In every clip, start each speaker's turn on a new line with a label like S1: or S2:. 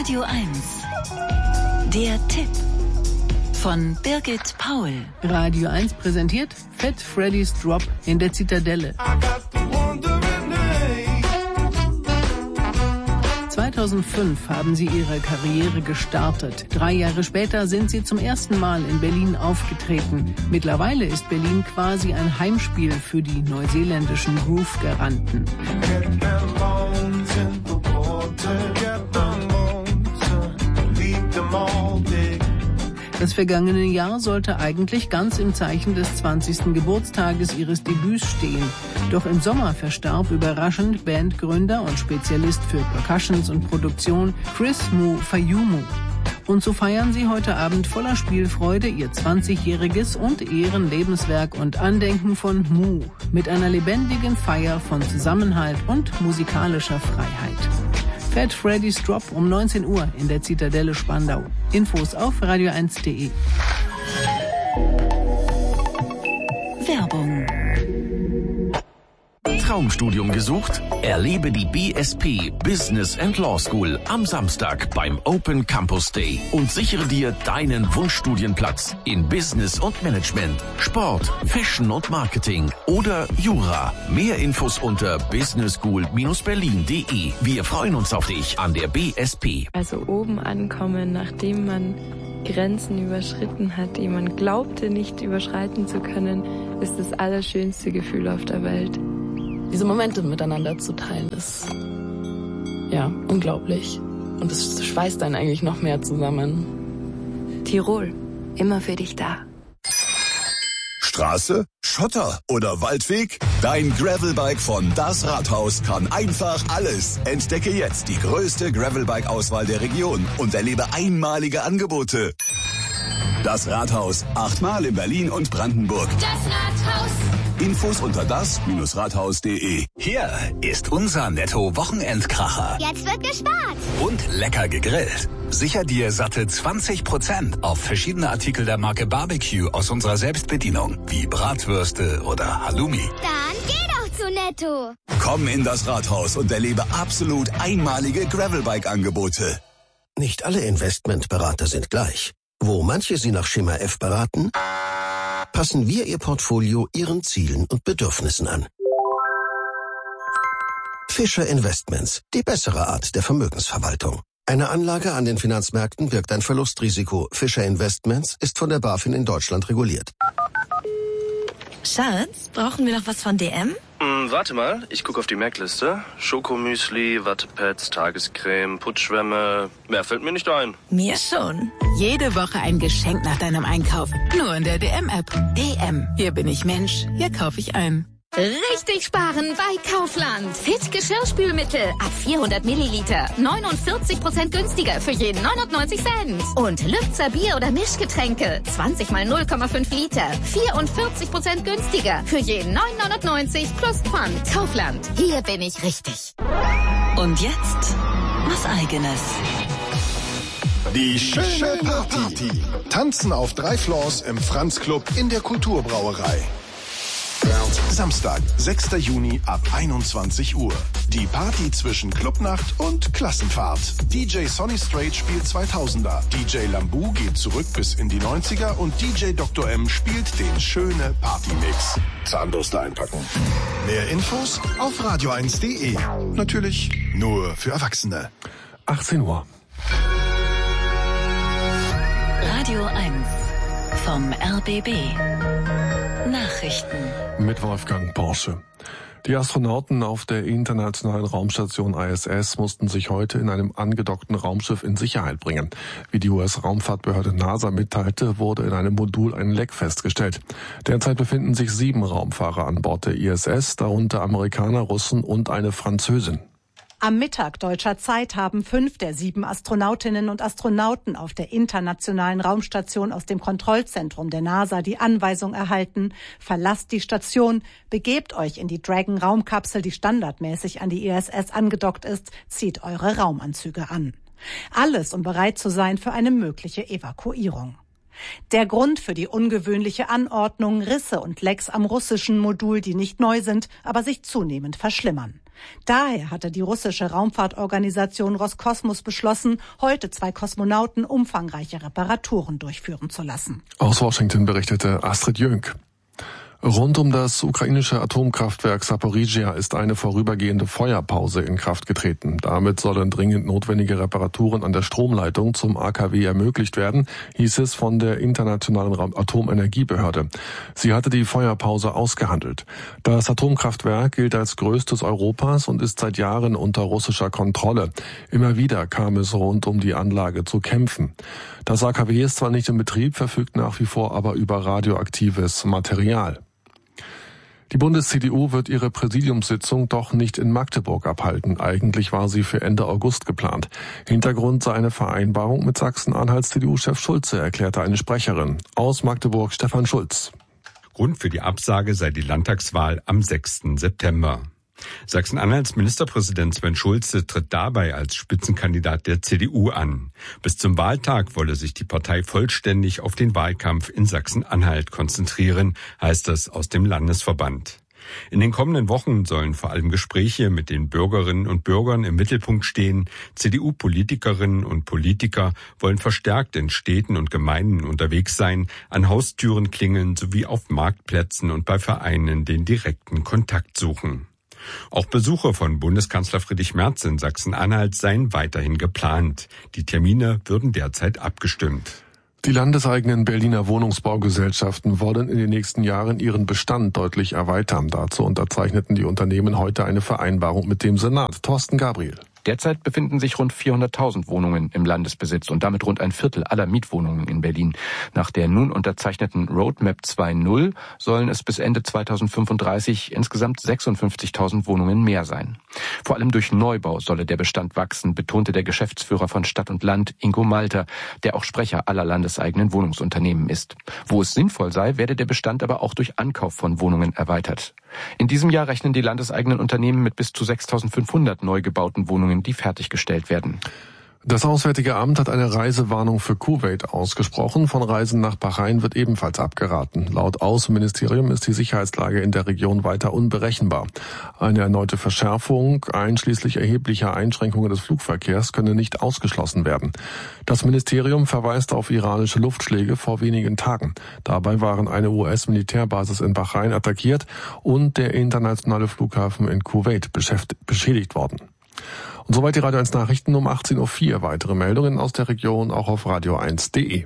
S1: Radio 1. Der Tipp von Birgit Paul.
S2: Radio 1 präsentiert Fat Freddy's Drop in der Zitadelle. 2005 haben sie ihre Karriere gestartet. 3 Jahre später sind sie zum ersten Mal in Berlin aufgetreten. Mittlerweile ist Berlin quasi ein Heimspiel für die neuseeländischen Groove-Garanten. Das vergangene Jahr sollte eigentlich ganz im Zeichen des 20. Geburtstages ihres Debüts stehen. Doch im Sommer verstarb überraschend Bandgründer und Spezialist für Percussions und Produktion Chris Mu Fayumu. Und so feiern sie heute Abend voller Spielfreude ihr 20-jähriges und ehren Lebenswerk und Andenken von Mu mit einer lebendigen Feier von Zusammenhalt und musikalischer Freiheit. Fat Freddy's Drop um 19 Uhr in der Zitadelle Spandau. Infos auf radio1.de.
S1: Werbung.
S3: Traumstudium gesucht? Erlebe die BSP Business and Law School am Samstag beim Open Campus Day und sichere dir deinen Wunschstudienplatz in Business und Management, Sport, Fashion und Marketing oder Jura. Mehr Infos unter businessschool-berlin.de. Wir freuen uns auf dich an der BSP.
S4: Also oben ankommen, nachdem man Grenzen überschritten hat, die man glaubte nicht überschreiten zu können, ist das allerschönste Gefühl auf der Welt.
S5: Diese Momente miteinander zu teilen, ist ja unglaublich. Und es schweißt einen eigentlich noch mehr zusammen.
S4: Tirol, immer für dich da.
S6: Straße, Schotter oder Waldweg? Dein Gravelbike von Das Rathaus kann einfach alles. Entdecke jetzt die größte Gravelbike-Auswahl der Region und erlebe einmalige Angebote. Das Rathaus, 8-mal in Berlin und Brandenburg.
S7: Das Rathaus.
S6: Infos unter das-rathaus.de.
S8: Hier ist unser Netto-Wochenendkracher.
S7: Jetzt wird gespart.
S8: Und lecker gegrillt. Sicher dir satte 20% auf verschiedene Artikel der Marke Barbecue aus unserer Selbstbedienung, wie Bratwürste oder Halloumi.
S7: Dann geh doch zu Netto.
S6: Komm in das Rathaus und erlebe absolut einmalige Gravelbike-Angebote.
S9: Nicht alle Investmentberater sind gleich. Wo manche Sie nach Schema F beraten, passen wir Ihr Portfolio Ihren Zielen und Bedürfnissen an. Fischer Investments, die bessere Art der Vermögensverwaltung. Eine Anlage an den Finanzmärkten birgt ein Verlustrisiko. Fischer Investments ist von der BaFin in Deutschland reguliert.
S10: Schatz, brauchen wir noch was von DM?
S11: Warte mal, ich gucke auf die Merkliste. Schokomüsli, Wattepads, Tagescreme, Putzschwämme. Mehr fällt mir nicht ein.
S10: Mir schon.
S12: Jede Woche ein Geschenk nach deinem Einkauf. Nur in der DM-App. DM. Hier bin ich Mensch. Hier kaufe ich ein.
S13: Richtig sparen bei Kaufland. Fit Geschirrspülmittel ab 400 Milliliter. 49% günstiger für jeden 99 Cent. Und Lübzer Bier- oder Mischgetränke. 20 mal 0,5 Liter. 44% günstiger für jeden 9,99 plus Pfand. Kaufland. Hier bin ich richtig.
S1: Und jetzt was Eigenes.
S14: Die schöne Party. Tanzen auf 3 Floors im Franz Club in der Kulturbrauerei. Samstag, 6. Juni ab 21 Uhr. Die Party zwischen Clubnacht und Klassenfahrt. DJ Sonny Strait spielt 2000er. DJ Lambu geht zurück bis in die 90er und DJ Dr. M spielt den schöne Partymix. Zahnbürste einpacken. Mehr Infos auf radio1.de. Natürlich nur für Erwachsene.
S15: 18 Uhr.
S1: Radio 1 vom RBB. Nachrichten
S15: mit Wolfgang Porsche. Die Astronauten auf der internationalen Raumstation ISS mussten sich heute in einem angedockten Raumschiff in Sicherheit bringen. Wie die US-Raumfahrtbehörde NASA mitteilte, wurde in einem Modul ein Leck festgestellt. Derzeit befinden sich 7 Raumfahrer an Bord der ISS, darunter Amerikaner, Russen und eine Französin.
S16: Am Mittag deutscher Zeit haben 5 der 7 Astronautinnen und Astronauten auf der internationalen Raumstation aus dem Kontrollzentrum der NASA die Anweisung erhalten: Verlasst die Station, begebt euch in die Dragon-Raumkapsel, die standardmäßig an die ISS angedockt ist, zieht eure Raumanzüge an. Alles, um bereit zu sein für eine mögliche Evakuierung. Der Grund für die ungewöhnliche Anordnung: Risse und Lecks am russischen Modul, die nicht neu sind, aber sich zunehmend verschlimmern. Daher hatte die russische Raumfahrtorganisation Roskosmos beschlossen, heute 2 Kosmonauten umfangreiche Reparaturen durchführen zu lassen.
S15: Aus Washington berichtete Astrid Jönk. Rund um das ukrainische Atomkraftwerk Saporizhia ist eine vorübergehende Feuerpause in Kraft getreten. Damit sollen dringend notwendige Reparaturen an der Stromleitung zum AKW ermöglicht werden, hieß es von der Internationalen Atomenergiebehörde. Sie hatte die Feuerpause ausgehandelt. Das Atomkraftwerk gilt als größtes Europas und ist seit Jahren unter russischer Kontrolle. Immer wieder kam es rund um die Anlage zu Kämpfen. Das AKW ist zwar nicht in Betrieb, verfügt nach wie vor aber über radioaktives Material. Die Bundes-CDU wird ihre Präsidiumssitzung doch nicht in Magdeburg abhalten. Eigentlich war sie für Ende August geplant. Hintergrund sei eine Vereinbarung mit Sachsen-Anhalts CDU-Chef Schulze, erklärte eine Sprecherin. Aus Magdeburg Stefan Schulz.
S17: Grund für die Absage sei die Landtagswahl am 6. September. Sachsen-Anhalts Ministerpräsident Sven Schulze tritt dabei als Spitzenkandidat der CDU an. Bis zum Wahltag wolle sich die Partei vollständig auf den Wahlkampf in Sachsen-Anhalt konzentrieren, heißt es aus dem Landesverband. In den kommenden Wochen sollen vor allem Gespräche mit den Bürgerinnen und Bürgern im Mittelpunkt stehen. CDU-Politikerinnen und Politiker wollen verstärkt in Städten und Gemeinden unterwegs sein, an Haustüren klingeln sowie auf Marktplätzen und bei Vereinen den direkten Kontakt suchen. Auch Besuche von Bundeskanzler Friedrich Merz in Sachsen-Anhalt seien weiterhin geplant. Die Termine würden derzeit abgestimmt.
S15: Die landeseigenen Berliner Wohnungsbaugesellschaften wollen in den nächsten Jahren ihren Bestand deutlich erweitern. Dazu unterzeichneten die Unternehmen heute eine Vereinbarung mit dem Senat. Thorsten Gabriel.
S18: Derzeit befinden sich rund 400.000 Wohnungen im Landesbesitz und damit rund ein Viertel aller Mietwohnungen in Berlin. Nach der nun unterzeichneten Roadmap 2.0 sollen es bis Ende 2035 insgesamt 56.000 Wohnungen mehr sein. Vor allem durch Neubau solle der Bestand wachsen, betonte der Geschäftsführer von Stadt und Land, Ingo Malter, der auch Sprecher aller landeseigenen Wohnungsunternehmen ist. Wo es sinnvoll sei, werde der Bestand aber auch durch Ankauf von Wohnungen erweitert. In diesem Jahr rechnen die landeseigenen Unternehmen mit bis zu 6.500 neu gebauten Wohnungen, die fertiggestellt werden.
S15: Das Auswärtige Amt hat eine Reisewarnung für Kuwait ausgesprochen. Von Reisen nach Bahrain wird ebenfalls abgeraten. Laut Außenministerium ist die Sicherheitslage in der Region weiter unberechenbar. Eine erneute Verschärfung, einschließlich erheblicher Einschränkungen des Flugverkehrs, könne nicht ausgeschlossen werden. Das Ministerium verweist auf iranische Luftschläge vor wenigen Tagen. Dabei waren eine US-Militärbasis in Bahrain attackiert und der internationale Flughafen in Kuwait beschädigt worden. Und soweit die Radio 1 Nachrichten um 18.04 Uhr. Weitere Meldungen aus der Region auch auf radio1.de.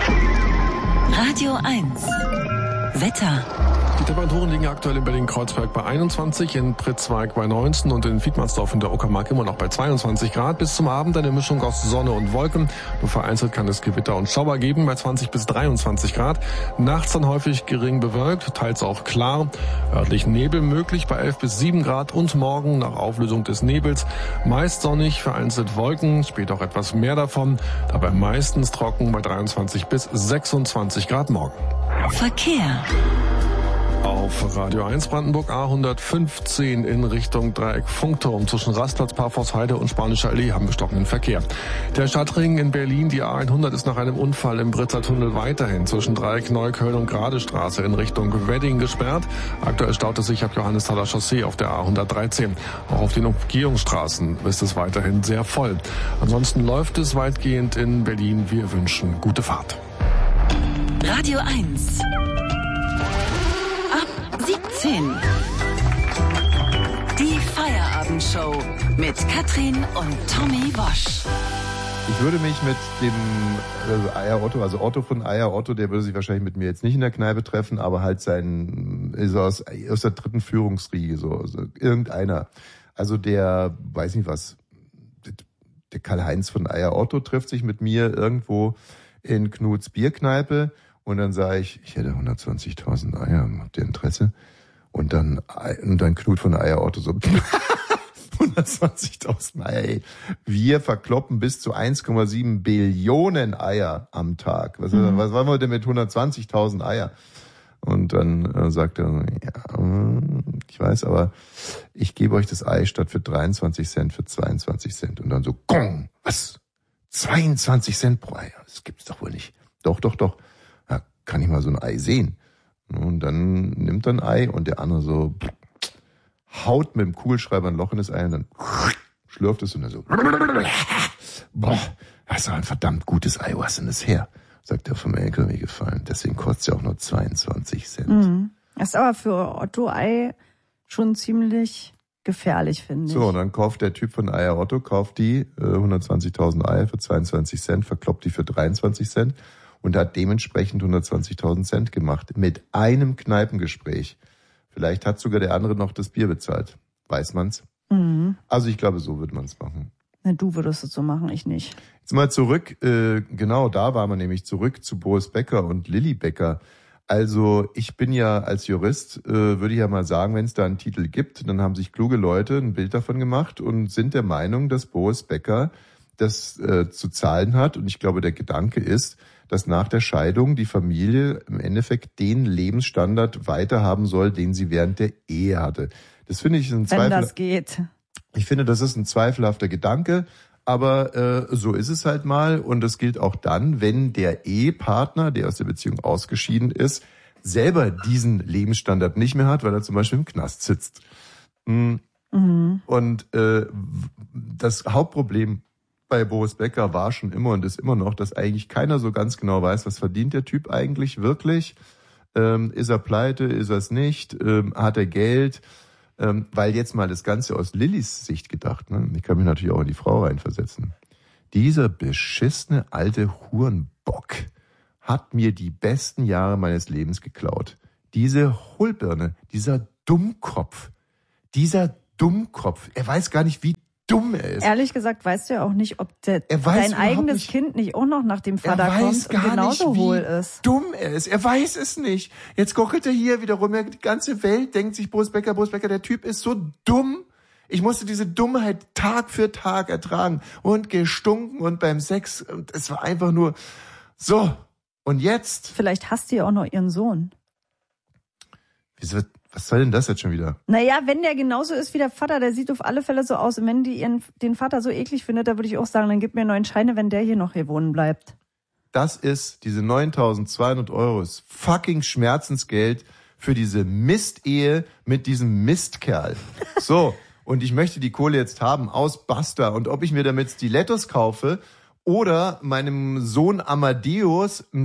S1: Radio 1. Wetter.
S15: Die Temperaturen liegen aktuell in Berlin-Kreuzberg bei 21, in Pritzwalk bei 19 und in Fiedmannsdorf in der Uckermark immer noch bei 22 Grad. Bis zum Abend eine Mischung aus Sonne und Wolken. Nur vereinzelt kann es Gewitter und Schauer geben bei 20 bis 23 Grad. Nachts dann häufig gering bewölkt, teils auch klar. Örtlich Nebel möglich bei 11 bis 7 Grad und morgen nach Auflösung des Nebels meist sonnig, vereinzelt Wolken, später auch etwas mehr davon. Dabei meistens trocken bei 23 bis 26 Grad morgen.
S1: Verkehr.
S15: Auf Radio 1 Brandenburg A115 in Richtung Dreieck Funkturm zwischen Rastplatz, Parforceheide und Spanischer Allee haben gestockenen Verkehr. Der Stadtring in Berlin, die A100, ist nach einem Unfall im Britzer Tunnel weiterhin zwischen Dreieck Neukölln und Gradestraße in Richtung Wedding gesperrt. Aktuell staut es sich ab Johannesthaler Chaussee auf der A113. Auch auf den Umgehungsstraßen ist es weiterhin sehr voll. Ansonsten läuft es weitgehend in Berlin. Wir wünschen gute Fahrt.
S1: Radio 1. 17. Die Feierabendshow mit Katrin und Tommy Wosch.
S19: Ich würde mich mit dem Eier Otto, also Otto von Eier Otto, der würde sich wahrscheinlich mit mir jetzt nicht in der Kneipe treffen, aber halt aus der dritten Führungsriege, so irgendeiner. Also der, weiß nicht was, der Karl-Heinz von Eier Otto trifft sich mit mir irgendwo in Knuts Bierkneipe. Und dann sage ich hätte 120.000 Eier, habt ihr Interesse? Und dann Knut von Eier Otto so, 120.000 Eier, ey. Wir verkloppen bis zu 1,7 Billionen Eier am Tag. Was wollen wir denn mit 120.000 Eier? Und dann sagt er, ja, ich weiß, aber ich gebe euch das Ei statt für 23 Cent für 22 Cent. Und dann so, gong, was? 22 Cent pro Ei? Das gibt's doch wohl nicht. Doch. Kann ich mal so ein Ei sehen? Und dann nimmt er ein Ei und der andere so, haut mit dem Kugelschreiber ein Loch in das Ei und dann schlürft es und dann so, boah, das ist ein verdammt gutes Ei, wo hast denn das her? Sagt er, vom LKW gefallen. Deswegen kostet es ja auch nur 22 Cent.
S20: Mhm. Das ist aber für Otto-Ei schon ziemlich gefährlich, finde ich.
S19: So, und dann kauft der Typ von Eier Otto, kauft die 120.000 Eier für 22 Cent, verkloppt die für 23 Cent und hat dementsprechend 120.000 Cent gemacht. Mit einem Kneipengespräch. Vielleicht hat sogar der andere noch das Bier bezahlt. Weiß man's?
S20: Mhm.
S19: Also ich glaube, so würde man's machen.
S20: Na, du würdest es so machen, ich nicht.
S19: Jetzt mal zurück, genau da waren wir nämlich, zurück zu Boris Becker und Lilly Becker. Also ich bin ja als Jurist, würde ich ja mal sagen, wenn es da einen Titel gibt, dann haben sich kluge Leute ein Bild davon gemacht und sind der Meinung, dass Boris Becker das zu zahlen hat. Und ich glaube, der Gedanke ist, dass nach der Scheidung die Familie im Endeffekt den Lebensstandard weiterhaben soll, den sie während der Ehe hatte. Das finde ich ein Zweifel.
S20: Wenn das geht.
S19: Ich finde, das ist ein zweifelhafter Gedanke. Aber so ist es halt mal und das gilt auch dann, wenn der Ehepartner, der aus der Beziehung ausgeschieden ist, selber diesen Lebensstandard nicht mehr hat, weil er zum Beispiel im Knast sitzt. Mhm. Und das Hauptproblem bei Boris Becker war schon immer und ist immer noch, dass eigentlich keiner so ganz genau weiß, was verdient der Typ eigentlich wirklich. Ist er pleite, ist er es nicht, hat er Geld? Weil jetzt mal das Ganze aus Lillys Sicht gedacht, ne? Ich kann mich natürlich auch in die Frau reinversetzen. Dieser beschissene alte Hurenbock hat mir die besten Jahre meines Lebens geklaut. Diese Hohlbirne, dieser Dummkopf, er weiß gar nicht, wie dumm er ist.
S20: Ehrlich gesagt weißt du ja auch nicht, ob dein eigenes Kind nicht auch noch nach dem Vater kommt und genauso hohl ist.
S19: Dumm er ist. Er weiß es nicht. Jetzt gockelt er hier wieder rum. Die ganze Welt denkt sich, Boris Becker, der Typ ist so dumm. Ich musste diese Dummheit Tag für Tag ertragen und gestunken und beim Sex. Und es war einfach nur so. Und jetzt?
S20: Vielleicht hasst ihr auch noch ihren Sohn.
S19: Wieso? Was soll denn das jetzt schon wieder?
S20: Naja, wenn der genauso ist wie der Vater, der sieht auf alle Fälle so aus. Und wenn die den Vater so eklig findet, da würde ich auch sagen, dann gib mir 9 Scheine, wenn der hier noch hier wohnen bleibt.
S19: Das ist, diese 9.200 € ist fucking Schmerzensgeld für diese Mistehe mit diesem Mistkerl. So, und ich möchte die Kohle jetzt haben aus Basta. Und ob ich mir damit Stilettos kaufe oder meinem Sohn Amadeus einen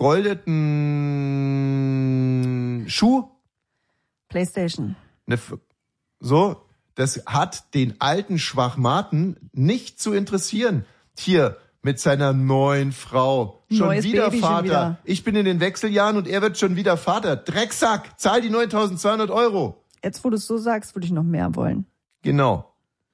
S19: vergoldeten Schuh,
S20: PlayStation.
S19: So, das hat den alten Schwachmaten nicht zu interessieren. Hier, mit seiner neuen Frau. Schon
S20: Neues
S19: wieder
S20: Baby,
S19: Vater.
S20: schon wieder.
S19: Ich bin in den Wechseljahren und er wird schon wieder Vater. Drecksack, zahl die 9.200 €.
S20: Jetzt, wo du es so sagst, würde ich noch mehr wollen.
S19: Genau.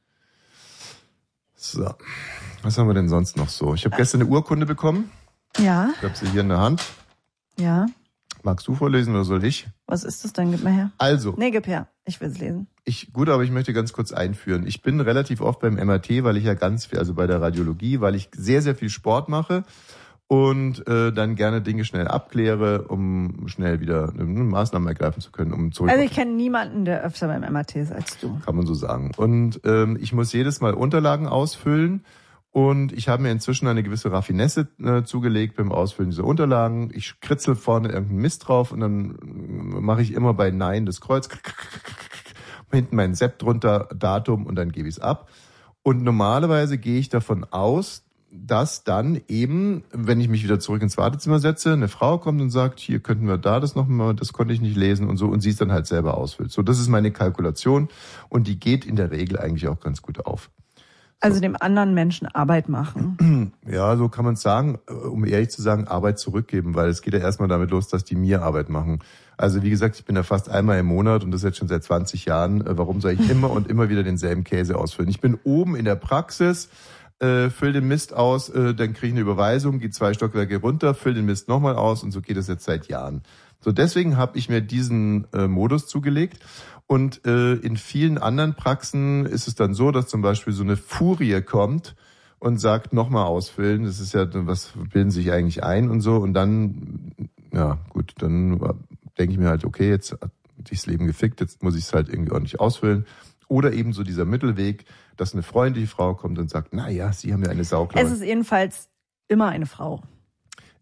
S19: So, was haben wir denn sonst noch so? Ich habe gestern eine Urkunde bekommen.
S20: Ja.
S19: Ich habe sie hier in der Hand.
S20: Ja.
S19: Magst du vorlesen oder soll ich?
S20: Was ist das denn? Gib mal her.
S19: Also.
S20: Nee, gib her. Ich will es lesen.
S19: Gut, aber ich möchte ganz kurz einführen. Ich bin relativ oft beim MRT, weil ich ja ganz viel, also bei der Radiologie, weil ich sehr, sehr viel Sport mache und dann gerne Dinge schnell abkläre, um schnell wieder Maßnahmen ergreifen zu können, um zurück.
S20: Also ich kenne niemanden, der öfter beim MRT ist als du.
S19: Kann man so sagen. Und ich muss jedes Mal Unterlagen ausfüllen. Und ich habe mir inzwischen eine gewisse Raffinesse zugelegt beim Ausfüllen dieser Unterlagen. Ich kritzel vorne irgendeinen Mist drauf und dann mache ich immer bei Nein das Kreuz, hinten mein Sepp drunter, Datum und dann gebe ich es ab. Und normalerweise gehe ich davon aus, dass dann eben, wenn ich mich wieder zurück ins Wartezimmer setze, eine Frau kommt und sagt, hier könnten wir da das nochmal, das konnte ich nicht lesen und so, und sie es dann halt selber ausfüllt. So, das ist meine Kalkulation und die geht in der Regel eigentlich auch ganz gut auf.
S20: Also dem anderen Menschen Arbeit machen.
S19: Ja, so kann man es sagen, um ehrlich zu sagen, Arbeit zurückgeben, weil es geht ja erstmal damit los, dass die mir Arbeit machen. Also wie gesagt, ich bin ja fast einmal im Monat und das jetzt schon seit 20 Jahren. Warum soll ich immer und immer wieder denselben Käse ausfüllen? Ich bin oben in der Praxis, füll den Mist aus, dann kriege ich eine Überweisung, gehe 2 Stockwerke runter, füll den Mist nochmal aus und so geht es jetzt seit Jahren. So, deswegen habe ich mir diesen Modus zugelegt. Und in vielen anderen Praxen ist es dann so, dass zum Beispiel so eine Furie kommt und sagt, nochmal ausfüllen. Das ist ja, was bilden Sie sich eigentlich ein und so. Und dann, ja gut, dann denke ich mir halt, okay, jetzt hat sich das Leben gefickt, jetzt muss ich es halt irgendwie ordentlich ausfüllen. Oder eben so dieser Mittelweg, dass eine freundliche Frau kommt und sagt, na ja, Sie haben ja eine Sauklaue.
S20: Es ist jedenfalls immer eine Frau.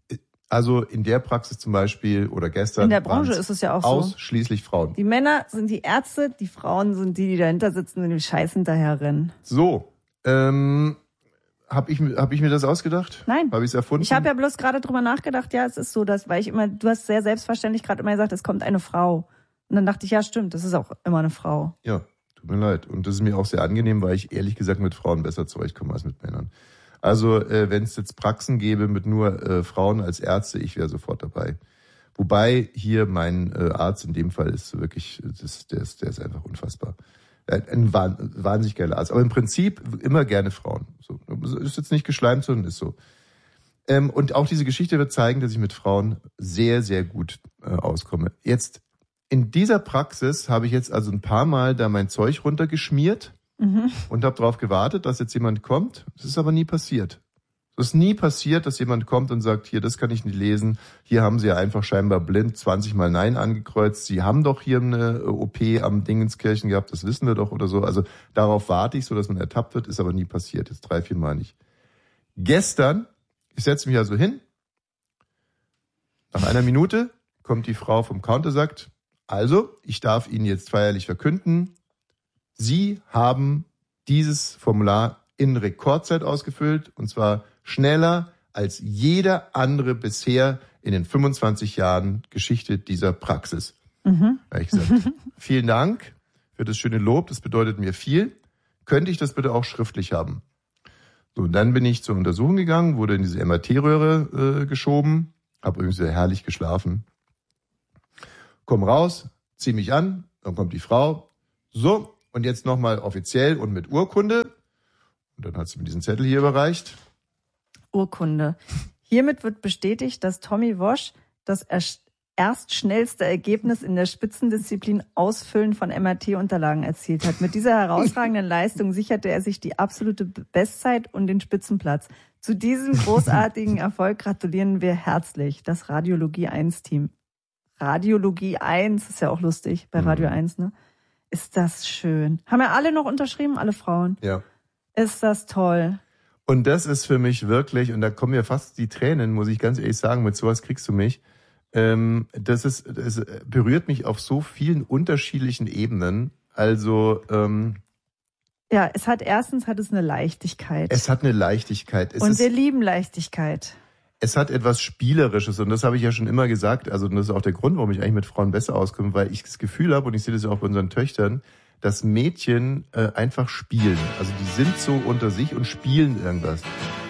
S19: Also in der Praxis zum Beispiel oder gestern.
S20: In der Branche ist es ja auch so.
S19: Ausschließlich Frauen.
S20: Die Männer sind die Ärzte, die Frauen sind die dahinter sitzen und dem Scheiß hinterher rennen.
S19: So, hab ich mir das ausgedacht?
S20: Nein.
S19: Habe ich es erfunden?
S20: Ich habe ja bloß gerade drüber nachgedacht, ja, es ist so, du hast sehr selbstverständlich gerade immer gesagt, es kommt eine Frau. Und dann dachte ich, ja stimmt, das ist auch immer eine Frau.
S19: Ja, tut mir leid. Und das ist mir auch sehr angenehm, weil ich ehrlich gesagt mit Frauen besser zurechtkomme als mit Männern. Also wenn es jetzt Praxen gäbe mit nur Frauen als Ärzte, ich wäre sofort dabei. Wobei hier mein Arzt in dem Fall ist wirklich, der ist einfach unfassbar. Ein wahnsinnig geiler Arzt. Aber im Prinzip immer gerne Frauen. So, ist jetzt nicht geschleimt, sondern ist so. Und auch diese Geschichte wird zeigen, dass ich mit Frauen sehr, sehr gut auskomme. Jetzt in dieser Praxis habe ich jetzt also ein paar Mal da mein Zeug runtergeschmiert. Und habe darauf gewartet, dass jetzt jemand kommt. Es ist aber nie passiert. Es ist nie passiert, dass jemand kommt und sagt, hier, das kann ich nicht lesen. Hier haben Sie ja einfach scheinbar blind 20 Mal Nein angekreuzt. Sie haben doch hier eine OP am Dingenskirchen gehabt, das wissen wir doch oder so. Also darauf warte ich, so dass man ertappt wird, ist aber nie passiert. Jetzt 3-4 Mal nicht. Gestern, ich setze mich also hin. Nach einer Minute kommt die Frau vom Counter, sagt, also, ich darf Ihnen jetzt feierlich verkünden, Sie haben dieses Formular in Rekordzeit ausgefüllt und zwar schneller als jeder andere bisher in den 25 Jahren Geschichte dieser Praxis. Da habe ich gesagt, vielen Dank für das schöne Lob, das bedeutet mir viel. Könnte ich das bitte auch schriftlich haben? So, und dann bin ich zur Untersuchung gegangen, wurde in diese MRT-Röhre geschoben, habe übrigens sehr herrlich geschlafen. Komm raus, zieh mich an, dann kommt die Frau. So, und jetzt nochmal offiziell und mit Urkunde. Und dann hat sie mir diesen Zettel hier überreicht.
S20: Urkunde. Hiermit wird bestätigt, dass Tommy Wosch das erst schnellste Ergebnis in der Spitzendisziplin Ausfüllen von MRT-Unterlagen erzielt hat. Mit dieser herausragenden Leistung sicherte er sich die absolute Bestzeit und den Spitzenplatz. Zu diesem großartigen Erfolg gratulieren wir herzlich, das Radiologie 1-Team. Radiologie 1 ist ja auch lustig bei Radio 1, ne? Ist das schön. Haben ja alle noch unterschrieben, alle Frauen?
S19: Ja.
S20: Ist das toll.
S19: Und das ist für mich wirklich, und da kommen mir fast die Tränen, muss ich ganz ehrlich sagen, mit sowas kriegst du mich. Das berührt mich auf so vielen unterschiedlichen Ebenen. Also
S20: ja, erstens hat es eine Leichtigkeit.
S19: Es hat eine Leichtigkeit.
S20: Und wir lieben Leichtigkeit.
S19: Es hat etwas Spielerisches und das habe ich ja schon immer gesagt. Also das ist auch der Grund, warum ich eigentlich mit Frauen besser auskomme, weil ich das Gefühl habe, und ich sehe das ja auch bei unseren Töchtern, dass Mädchen einfach spielen. Also die sind so unter sich und spielen irgendwas.